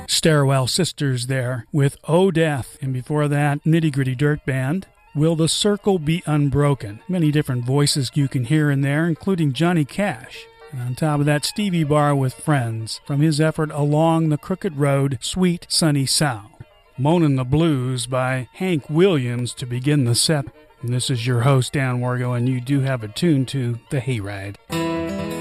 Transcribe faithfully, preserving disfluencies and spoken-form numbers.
Stairwell Sisters there with Oh Death. And before that, Nitty Gritty Dirt Band, Will the Circle Be Unbroken? Many different voices you can hear in there, including Johnny Cash. And on top of that, Stevie Barr with Friends from his effort Along the Crooked Road, Sweet Sunny Sound. Moanin' the Blues by Hank Williams to begin the set. And this is your host, Dan Wargo, and you do have it tuned to The Hayride.